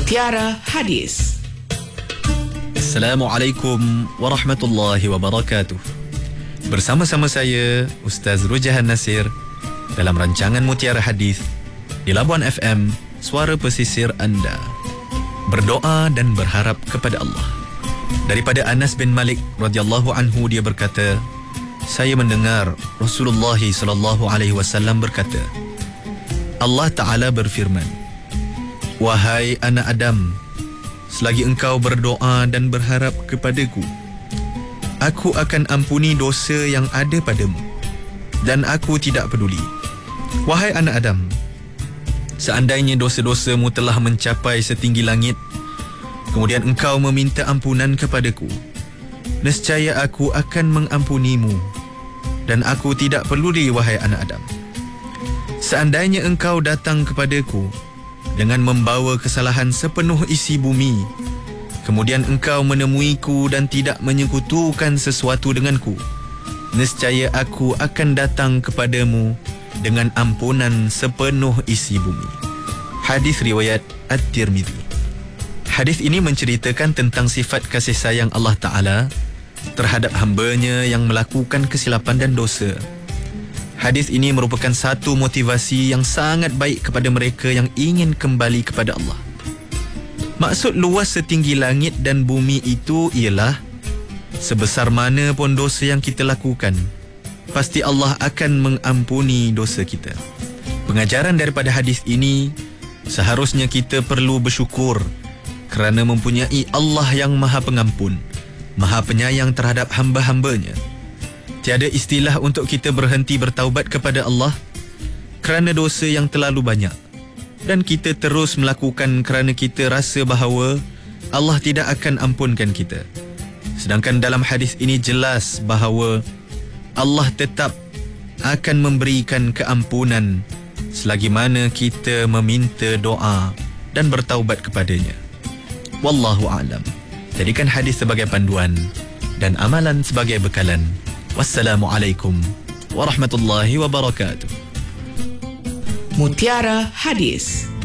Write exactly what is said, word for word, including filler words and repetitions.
Mutiara Hadis. Assalamualaikum warahmatullahi wabarakatuh. Bersama-sama saya Ustaz Rujahan Nasir dalam rancangan Mutiara Hadis di Labuan F M, suara pesisir anda. Berdoa dan berharap kepada Allah. Daripada Anas bin Malik radhiyallahu anhu, dia berkata, saya mendengar Rasulullah sallallahu alaihi wasallam berkata, Allah Ta'ala berfirman, wahai anak Adam, selagi engkau berdoa dan berharap kepadaku, aku akan ampuni dosa yang ada padamu, dan aku tidak peduli. Wahai anak Adam, seandainya dosa-dosamu telah mencapai setinggi langit, kemudian engkau meminta ampunan kepadaku, nescaya aku akan mengampunimu, dan aku tidak peduli. Wahai anak Adam, seandainya engkau datang kepadaku dengan membawa kesalahan sepenuh isi bumi, kemudian engkau menemuiku dan tidak menyekutukan sesuatu denganku, nescaya aku akan datang kepadamu dengan ampunan sepenuh isi bumi. Hadis riwayat At-Tirmidzi. Hadis ini menceritakan tentang sifat kasih sayang Allah Ta'ala terhadap hamba-Nya yang melakukan kesilapan dan dosa. Hadis ini merupakan satu motivasi yang sangat baik kepada mereka yang ingin kembali kepada Allah. Maksud luas setinggi langit dan bumi itu ialah, sebesar mana pun dosa yang kita lakukan, pasti Allah akan mengampuni dosa kita. Pengajaran daripada hadis ini, seharusnya kita perlu bersyukur kerana mempunyai Allah yang Maha Pengampun, Maha Penyayang terhadap hamba-hambanya. Tiada istilah untuk kita berhenti bertaubat kepada Allah kerana dosa yang terlalu banyak, dan kita terus melakukan kerana kita rasa bahawa Allah tidak akan ampunkan kita. Sedangkan dalam hadis ini jelas bahawa Allah tetap akan memberikan keampunan selagi mana kita meminta doa dan bertaubat kepadanya. Wallahu a'lam. Jadikan hadis sebagai panduan dan amalan sebagai bekalan. Wassalamualaikum warahmatullahi wabarakatuh. Mutiara Hadis.